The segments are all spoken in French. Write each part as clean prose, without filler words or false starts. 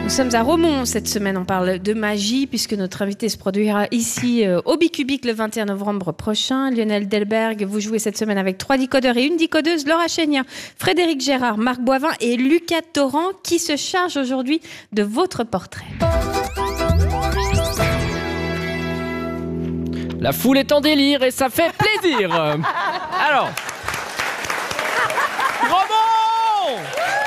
Nous sommes à Romont cette semaine, on parle de magie puisque notre invité se produira ici au Bicubic le 21 novembre prochain. Lionel Delberg, vous jouez cette semaine avec 3 décodeurs et une décodeuse, Laura Chénier, Frédéric Gérard, Marc Boivin et Lucas Torrent qui se chargent aujourd'hui de votre portrait. La foule est en délire et ça fait plaisir. Alors, Romont!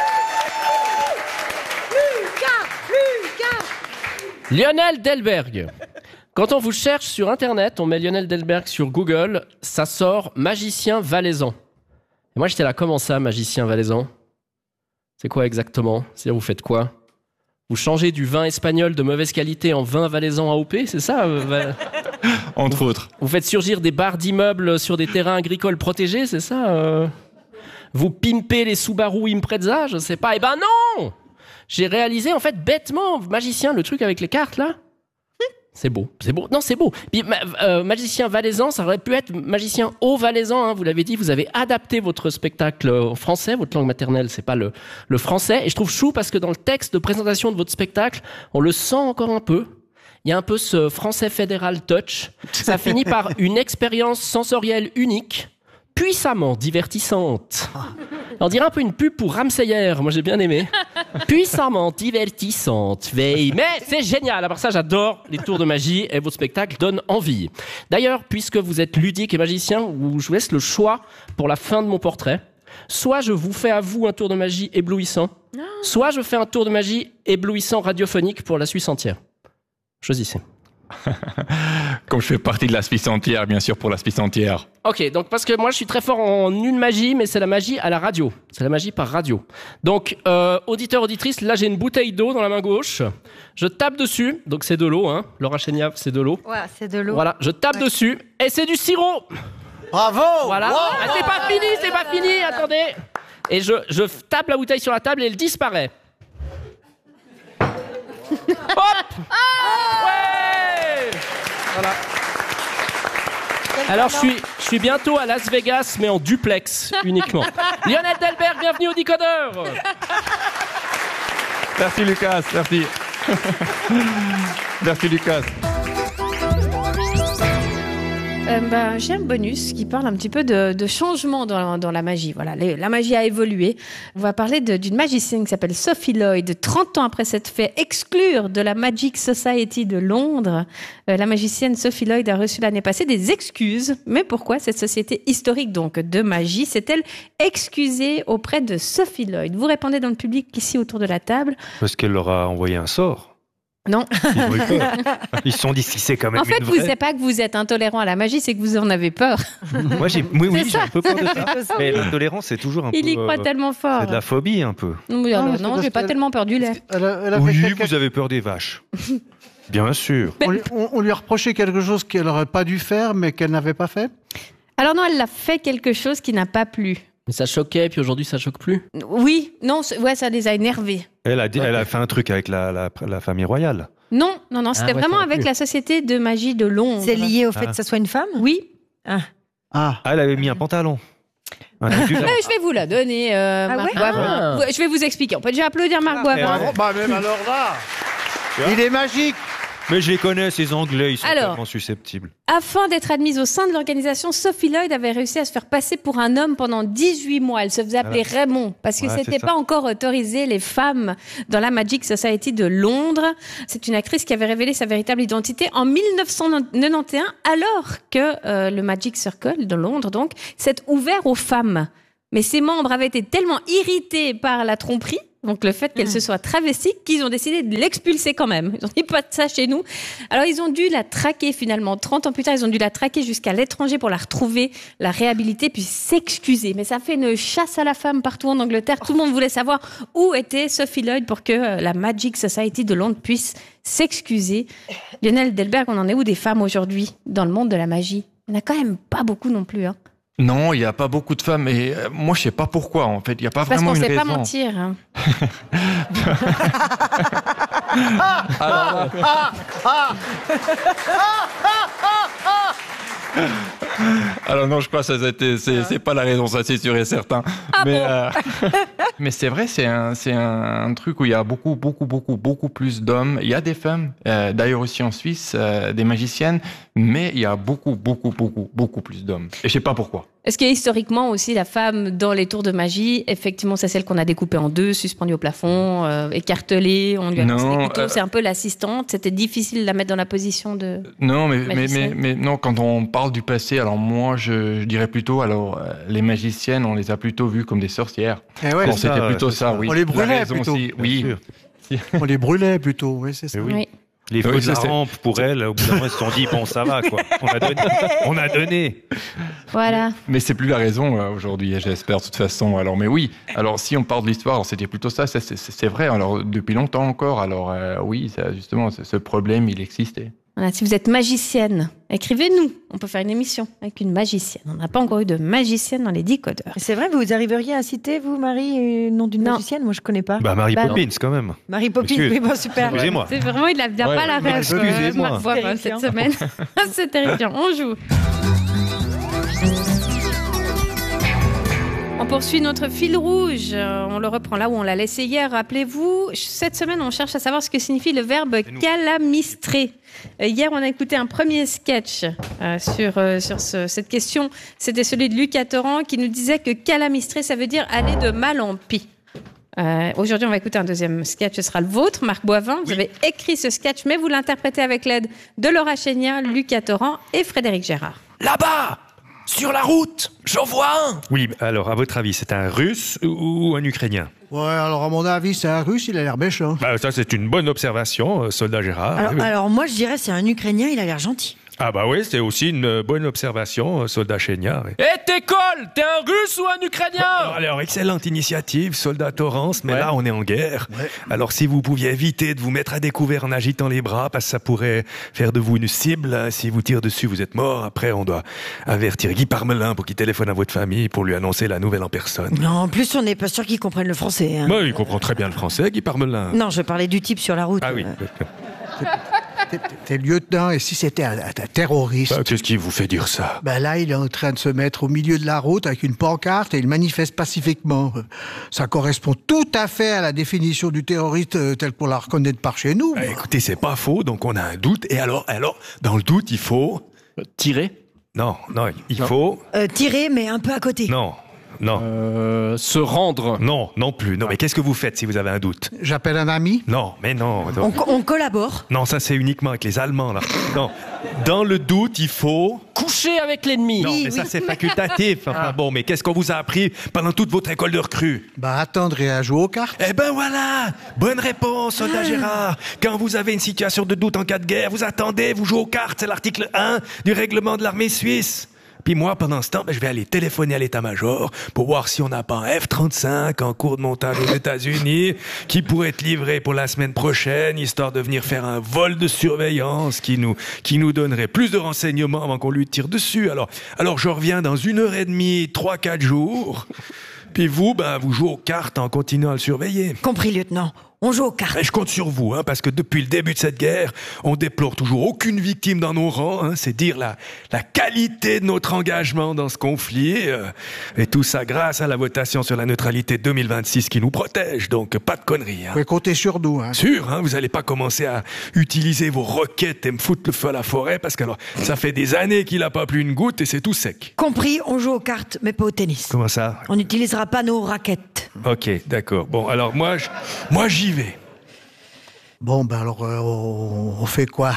Lionel Delberg. Quand on vous cherche sur Internet, on met Lionel Delberg sur Google, ça sort magicien valaisan. Et moi j'étais là, comment ça, magicien valaisan? C'est quoi exactement? C'est-à-dire vous faites quoi? Vous changez du vin espagnol de mauvaise qualité en vin valaisan AOP, c'est ça? Entre autres. Vous faites surgir des barres d'immeubles sur des terrains agricoles protégés, c'est ça? Vous pimpez les Subaru Impreza, je sais pas. Eh ben non! J'ai réalisé, en fait, bêtement, magicien, le truc avec les cartes, là. C'est beau, c'est beau. Non, c'est beau. Puis, magicien valaisan, ça aurait pu être magicien haut valaisan, hein, vous l'avez dit, vous avez adapté votre spectacle en français, votre langue maternelle, c'est pas le français. Et je trouve chou parce que dans le texte de présentation de votre spectacle, on le sent encore un peu. Il y a un peu ce français fédéral touch. Ça finit par une expérience sensorielle unique, puissamment divertissante. On dirait un peu une pub pour Ramsayer, moi j'ai bien aimé. Puissamment divertissante, veille. Mais c'est génial, à part ça j'adore les tours de magie et votre spectacle donne envie. D'ailleurs, puisque vous êtes ludique et magicien, je vous laisse le choix pour la fin de mon portrait. Soit je vous fais à vous un tour de magie éblouissant, soit je fais un tour de magie éblouissant radiophonique pour la Suisse entière. Choisissez. Comme je fais partie de la Suisse entière, bien sûr, pour la Suisse entière. Ok, donc parce que moi je suis très fort en une magie, mais c'est la magie à la radio. C'est la magie par radio. Donc, auditeur, auditrice, là j'ai une bouteille d'eau dans la main gauche. Je tape dessus, donc c'est de l'eau, hein. Laura Chénier, c'est de l'eau. Ouais, c'est de l'eau. Voilà, je tape dessus et c'est du sirop. Bravo! Voilà. Wow. Ah, c'est pas fini, attendez. Et je tape la bouteille sur la table et elle disparaît. Hop! Ouais! Voilà. Alors, je suis bientôt à Las Vegas, mais en duplex uniquement. Lionel Delberg, bienvenue au Décodeur. Merci Lucas, merci. Merci Lucas. J'ai un bonus qui parle un petit peu de changement dans la magie. Voilà, la magie a évolué. On va parler d'une magicienne qui s'appelle Sophie Lloyd. 30 ans après s'être fait exclure de la Magic Society de Londres, la magicienne Sophie Lloyd a reçu l'année passée des excuses. Mais pourquoi cette société historique donc de magie s'est-elle excusée auprès de Sophie Lloyd? Vous répondez dans le public ici autour de la table. Parce qu'elle leur a envoyé un sort. Non. Ils se sont dit si c'est quand même en fait, une vous vraie. C'est pas que vous êtes intolérant à la magie, c'est que vous en avez peur. Moi, j'ai un peu peur de ça. Mais l'intolérance, c'est toujours un peu. Il y croit tellement fort. C'est de la phobie un peu. Oui, alors, non, j'ai pas tellement peur du lait. Oui, vous avez peur des vaches. Bien sûr. On lui a reproché quelque chose qu'elle n'aurait pas dû faire, mais qu'elle n'avait pas fait. Alors non, elle a fait quelque chose qui n'a pas plu. Mais ça choquait, puis aujourd'hui ça choque plus. Oui, non, ouais, ça les a énervés. Elle a fait un truc avec la famille royale. Non, c'était vraiment avec plus. la Société de magie de Londres. C'est lié au fait que ça soit une femme? Oui. Elle avait mis un pantalon. Un truc du genre. Je vais vous la donner, Marc Boivin. Je vais vous expliquer. On peut déjà applaudir Marc Boivin. Même alors là, il est magique. Mais je les connais, ces Anglais, ils sont Alors, tellement susceptibles. Afin d'être admise au sein de l'organisation, Sophie Lloyd avait réussi à se faire passer pour un homme pendant 18 mois. Elle se faisait appeler Raymond, parce que c'était pas encore autorisé les femmes dans la Magic Society de Londres. C'est une actrice qui avait révélé sa véritable identité en 1991, alors que le Magic Circle de Londres, donc, s'est ouvert aux femmes. Mais ses membres avaient été tellement irrités par la tromperie, donc le fait qu'elle se soit travestie, qu'ils ont décidé de l'expulser quand même. Ils ont dit pas de ça chez nous. Alors ils ont dû la traquer finalement. 30 ans plus tard, ils ont dû la traquer jusqu'à l'étranger pour la retrouver, la réhabiliter, puis s'excuser. Mais ça fait une chasse à la femme partout en Angleterre. Tout le monde voulait savoir où était Sophie Lloyd pour que la Magic Society de Londres puisse s'excuser. Lionel Delberg, on en est où des femmes aujourd'hui dans le monde de la magie? Il n'y en a quand même pas beaucoup non plus, hein. Non, il n'y a pas beaucoup de femmes, et moi je sais pas pourquoi en fait, il n'y a pas vraiment une raison. Parce qu'on ne sait pas mentir. Hein. Alors non, je crois que c'est pas la raison, ça c'est sûr et certain. Mais c'est vrai, c'est un truc où il y a beaucoup plus d'hommes. Il y a des femmes, d'ailleurs aussi en Suisse, des magiciennes, mais il y a beaucoup plus d'hommes. Et je sais pas pourquoi. Est-ce que historiquement aussi la femme dans les tours de magie, effectivement c'est celle qu'on a découpée en deux, suspendue au plafond, écartelée, on lui a lancé des couteaux, c'est un peu l'assistante, c'était difficile de la mettre dans la position de... Non, mais non, quand on parle du passé, alors moi je dirais plutôt, les magiciennes, on les a plutôt vues comme des sorcières. Ouais, c'était plutôt ça, oui. On les brûlait plutôt. Aussi, oui. On les brûlait plutôt, oui, c'est ça. Oui. Les feux de la rampe, pour elles, au bout d'un moment, ils se sont dit, bon, ça va, quoi. On a donné. Voilà. Mais c'est plus la raison aujourd'hui, j'espère, de toute façon. Alors, mais oui, alors si on parle de l'histoire, c'était plutôt ça, c'est vrai, alors depuis longtemps encore. Alors oui, justement, ce problème, il existait. Voilà, si vous êtes magicienne, écrivez-nous. On peut faire une émission avec une magicienne. On n'a pas encore eu de magicienne dans les décodeurs. C'est vrai, vous arriveriez à citer, vous, Marie, le nom d'une magicienne? Moi, je ne connais pas. Marie Poppins, quand même. Marie Poppins, oui, bon, super. Excusez-moi. C'est vraiment, il n'a pas la rêve. Excusez-moi. Cette semaine. C'est terrifiant. On joue. On poursuit notre fil rouge. On le reprend là où on l'a laissé hier. Rappelez-vous, cette semaine, on cherche à savoir ce que signifie le verbe calamistrer. Hier, on a écouté un premier sketch sur cette question. C'était celui de Lucas Torrent qui nous disait que calamistrer, ça veut dire aller de mal en pis. Aujourd'hui, on va écouter un deuxième sketch. Ce sera le vôtre, Marc Boivin. Vous avez écrit ce sketch, mais vous l'interprétez avec l'aide de Laura Chénier, Lucas Torrent et Frédéric Gérard. Là-bas, sur la route, j'en vois un. Oui, alors, à votre avis, c'est un Russe ou un Ukrainien? Ouais, alors à mon avis, c'est un Russe, il a l'air méchant. Ça, c'est une bonne observation, soldat Gérard. Alors moi, je dirais c'est un Ukrainien, il a l'air gentil. Ah bah oui, c'est aussi une bonne observation, soldat Chéniard. T'école, t'es un Russe ou un Ukrainien? Alors, excellente initiative, soldat Torrance, mais là, on est en guerre. Ouais. Alors, si vous pouviez éviter de vous mettre à découvert en agitant les bras, parce que ça pourrait faire de vous une cible. Si vous tirez dessus, vous êtes mort. Après, on doit avertir Guy Parmelin pour qu'il téléphone à votre famille pour lui annoncer la nouvelle en personne. Non, en plus, on n'est pas sûr qu'il comprenne le français. Hein. Il comprend très bien le français, Guy Parmelin. Non, je parlais du type sur la route. Ah oui. T'es lieutenant, et si c'était un terroriste? Qu'est-ce qui vous fait dire ça? Là, il est en train de se mettre au milieu de la route avec une pancarte et il manifeste pacifiquement. Ça correspond tout à fait à la définition du terroriste telle qu'on la reconnaît de par chez nous. Écoutez, c'est pas faux, donc on a un doute. Et alors, dans le doute, il faut... Tirer? Non, il faut... Tirer, mais un peu à côté. Non. Se rendre? Non plus. Non, mais qu'est-ce que vous faites si vous avez un doute? J'appelle un ami? Non, mais non. On collabore? Non, ça c'est uniquement avec les Allemands, là. Non, dans le doute, il faut... coucher avec l'ennemi. Non, mais ça c'est facultatif. Enfin bon, mais qu'est-ce qu'on vous a appris pendant toute votre école de recrues? Attendre et à jouer aux cartes. Eh ben voilà! Bonne réponse, soldat Gérard. Quand vous avez une situation de doute en cas de guerre, vous attendez, vous jouez aux cartes. C'est l'article 1 du règlement de l'armée suisse. Puis moi, pendant ce temps, je vais aller téléphoner à l'état-major pour voir si on n'a pas un F-35 en cours de montage aux États-Unis qui pourrait être livré pour la semaine prochaine, histoire de venir faire un vol de surveillance qui nous donnerait plus de renseignements avant qu'on lui tire dessus. Alors je reviens dans 1h30, 3-4 jours. Puis vous jouez aux cartes en continuant à le surveiller. Compris, lieutenant. On joue aux cartes. Et je compte sur vous, parce que depuis le début de cette guerre, on déplore toujours aucune victime dans nos rangs. C'est dire la qualité de notre engagement dans ce conflit. Et tout ça grâce à la votation sur la neutralité 2026 qui nous protège. Donc pas de conneries. Vous pouvez compter sur nous. Sûr, vous n'allez pas commencer à utiliser vos roquettes et me foutre le feu à la forêt, parce que ça fait des années qu'il n'a pas plu une goutte et c'est tout sec. Compris, on joue aux cartes, mais pas au tennis. Comment ça? On n'utilisera pas nos raquettes. Ok, d'accord. Bon, alors moi j'y vais. Bon, alors, on fait quoi?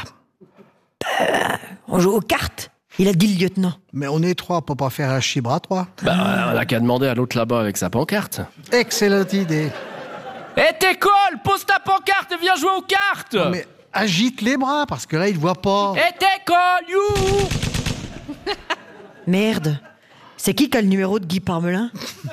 On joue aux cartes. Il a dit le lieutenant. Mais on est 3, on peut pas faire un chibre à 3. On a qu'à demander à l'autre là-bas avec sa pancarte. Excellente idée. T'école, pose ta pancarte et viens jouer aux cartes. Non, mais agite les bras, parce que là, il voit pas. T'école, you. Merde. C'est qui a le numéro de Guy Parmelin?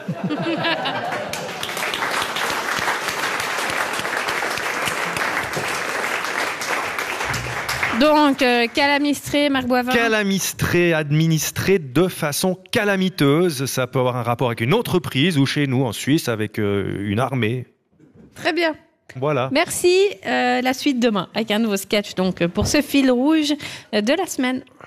Donc, calamistrer, Marc Boivin. Calamistrer, administrer de façon calamiteuse. Ça peut avoir un rapport avec une entreprise ou chez nous en Suisse avec une armée. Très bien. Voilà. Merci. La suite demain avec un nouveau sketch donc pour ce fil rouge de la semaine.